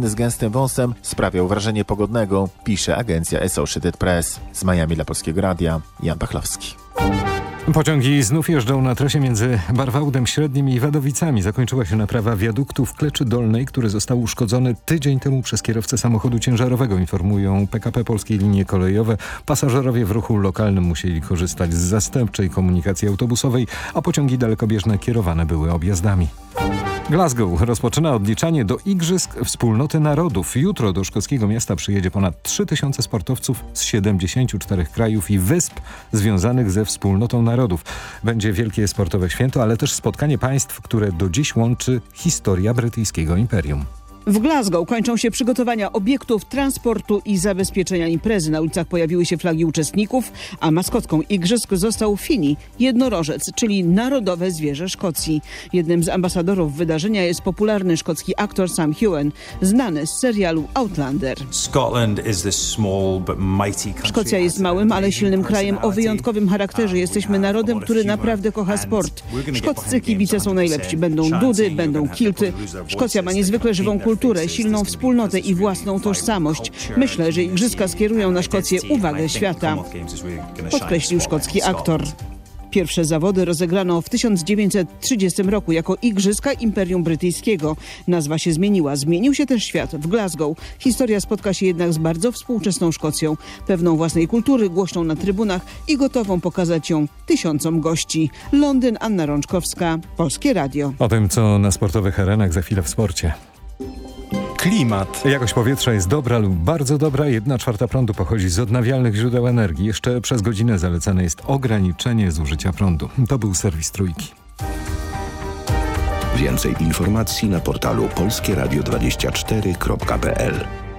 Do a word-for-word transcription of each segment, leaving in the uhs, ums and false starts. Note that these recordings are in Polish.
blondynny z gęstym wąsem sprawiał wrażenie pogodnego, pisze agencja Associated Press. Z Miami dla Polskiego Radia, Jan Pachlowski. Pociągi znów jeżdżą na trasie między Barwałdem Średnim i Wadowicami. Zakończyła się naprawa wiaduktu w Kleczy Dolnej, który został uszkodzony tydzień temu przez kierowcę samochodu ciężarowego, informują P K P Polskie Linie Kolejowe. Pasażerowie w ruchu lokalnym musieli korzystać z zastępczej komunikacji autobusowej, a pociągi dalekobieżne kierowane były objazdami. Glasgow rozpoczyna odliczanie do Igrzysk Wspólnoty Narodów. Jutro do szkockiego miasta przyjedzie ponad trzy tysiące sportowców z siedemdziesięciu czterech krajów i wysp związanych ze Wspólnotą Narodów. Będzie wielkie sportowe święto, ale też spotkanie państw, które do dziś łączy historia brytyjskiego imperium. W Glasgow kończą się przygotowania obiektów, transportu i zabezpieczenia imprezy. Na ulicach pojawiły się flagi uczestników, a maskotką igrzysk został Fini, jednorożec, czyli narodowe zwierzę Szkocji. Jednym z ambasadorów wydarzenia jest popularny szkocki aktor Sam Heughan, znany z serialu Outlander. Szkocja jest małym, ale silnym krajem o wyjątkowym charakterze. Jesteśmy narodem, który naprawdę kocha sport. Szkoccy kibice są najlepsi. Będą dudy, będą kilty. Szkocja ma niezwykle żywą kulturę. kulturę, silną wspólnotę i własną tożsamość. Myślę, że igrzyska skierują na Szkocję uwagę świata, podkreślił szkocki aktor. Pierwsze zawody rozegrano w tysiąc dziewięćset trzydziestym roku jako Igrzyska Imperium Brytyjskiego. Nazwa się zmieniła. Zmienił się też świat. W Glasgow historia spotka się jednak z bardzo współczesną Szkocją, pewną własnej kultury, głośną na trybunach i gotową pokazać ją tysiącom gości. Londyn, Anna Rączkowska, Polskie Radio. O tym, co na sportowych arenach, za chwilę w sporcie. Klimat. Jakość powietrza jest dobra lub bardzo dobra. Jedna czwarta prądu pochodzi z odnawialnych źródeł energii. Jeszcze przez godzinę zalecane jest ograniczenie zużycia prądu. To był serwis Trójki. Więcej informacji na portalu polskie radio dwadzieścia cztery kropka p l.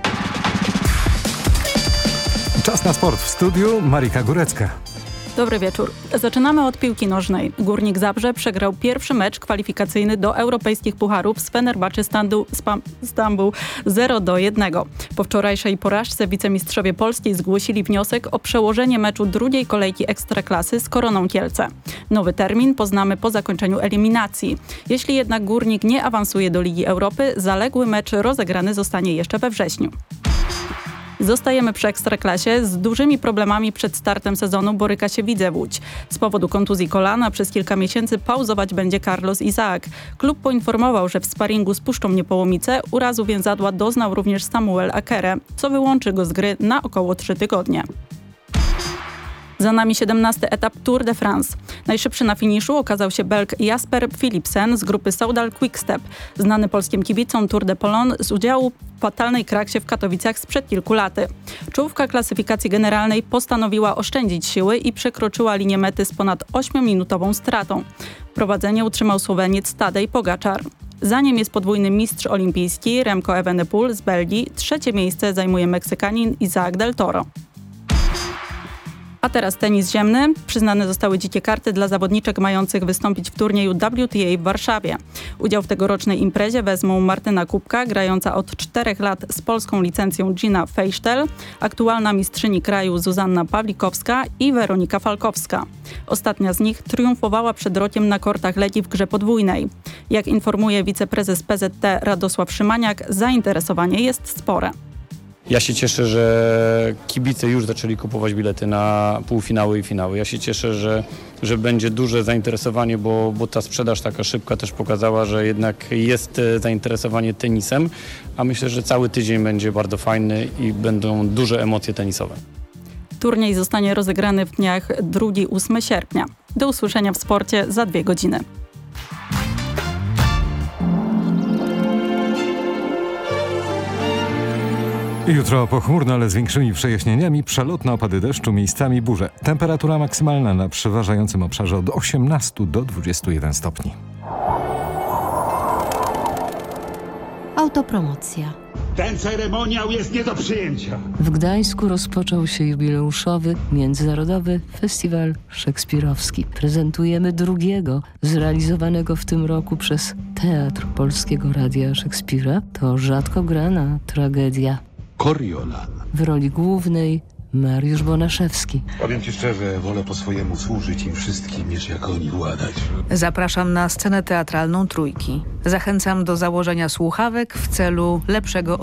Czas na sport w studiu. Marika Górecka. Dobry wieczór. Zaczynamy od piłki nożnej. Górnik Zabrze przegrał pierwszy mecz kwalifikacyjny do europejskich pucharów z Fenerbahce Stambuł zero do jednego. Po wczorajszej porażce wicemistrzowie Polski zgłosili wniosek o przełożenie meczu drugiej kolejki Ekstraklasy z Koroną Kielce. Nowy termin poznamy po zakończeniu eliminacji. Jeśli jednak Górnik nie awansuje do Ligi Europy, zaległy mecz rozegrany zostanie jeszcze we wrześniu. Zostajemy przy Ekstraklasie. Z dużymi problemami przed startem sezonu boryka się Widzew Łódź. Z powodu kontuzji kolana przez kilka miesięcy pauzować będzie Carlos Izaak. Klub poinformował, że w sparingu z Puszczą Niepołomice urazu więzadła doznał również Samuel Akere, co wyłączy go z gry na około trzy tygodnie. Za nami siedemnasty etap Tour de France. Najszybszy na finiszu okazał się Belg Jasper Philipsen z grupy Soudal Quickstep, znany polskim kibicom Tour de Pologne z udziału w fatalnej kraksie w Katowicach sprzed kilku laty. Czołówka klasyfikacji generalnej postanowiła oszczędzić siły i przekroczyła linię mety z ponad ośmiominutową stratą. Prowadzenie utrzymał Słoweniec Tadej Pogačar. Za nim jest podwójny mistrz olimpijski Remco Evenepoel z Belgii. Trzecie miejsce zajmuje Meksykanin Isaac del Toro. A teraz tenis ziemny. Przyznane zostały dzikie karty dla zawodniczek mających wystąpić w turnieju W T A w Warszawie. Udział w tegorocznej imprezie wezmą Martyna Kubka, grająca od czterech lat z polską licencją Gina Fejsztel, aktualna mistrzyni kraju Zuzanna Pawlikowska i Weronika Falkowska. Ostatnia z nich triumfowała przed rokiem na kortach Legii w grze podwójnej. Jak informuje wiceprezes P Z T Radosław Szymaniak, zainteresowanie jest spore. Ja się cieszę, że kibice już zaczęli kupować bilety na półfinały i finały. Ja się cieszę, że, że będzie duże zainteresowanie, bo, bo ta sprzedaż taka szybka też pokazała, że jednak jest zainteresowanie tenisem, a myślę, że cały tydzień będzie bardzo fajny i będą duże emocje tenisowe. Turniej zostanie rozegrany w dniach drugiego do ósmego sierpnia. Do usłyszenia w sporcie za dwie godziny. Jutro pochmurno, ale z większymi przejaśnieniami, przelotne opady deszczu, miejscami burze. Temperatura maksymalna na przeważającym obszarze od osiemnastu do dwudziestu jeden stopni. Autopromocja. Ten ceremoniał jest nie do przyjęcia. W Gdańsku rozpoczął się jubileuszowy Międzynarodowy Festiwal Szekspirowski. Prezentujemy drugiego, zrealizowanego w tym roku przez Teatr Polskiego Radia Szekspira. To rzadko grana tragedia. Coriolan. W roli głównej Mariusz Bonaszewski. Powiem ci szczerze, wolę po swojemu służyć im wszystkim, niż jak oni władać. Zapraszam na scenę teatralną Trójki. Zachęcam do założenia słuchawek w celu lepszego